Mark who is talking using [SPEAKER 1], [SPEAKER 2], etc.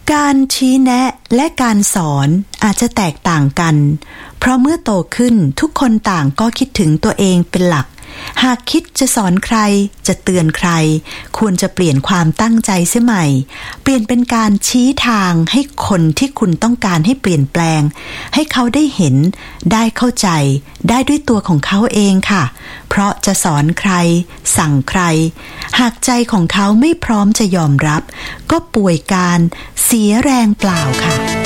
[SPEAKER 1] การชี้แนะและการสอนอาจจะแตกต่างกันเพราะเมื่อโตขึ้นทุกคนต่างก็คิดถึงตัวเองเป็นหลักหากคิดจะสอนใครจะเตือนใครควรจะเปลี่ยนความตั้งใจเสียใหม่เปลี่ยนเป็นการชี้ทางให้คนที่คุณต้องการให้เปลี่ยนแปลงให้เขาได้เห็นได้เข้าใจได้ด้วยตัวของเขาเองค่ะเพราะจะสอนใครสั่งใครหากใจของเขาไม่พร้อมจะยอมรับก็ป่วยการเสียแรงเปล่าค่ะ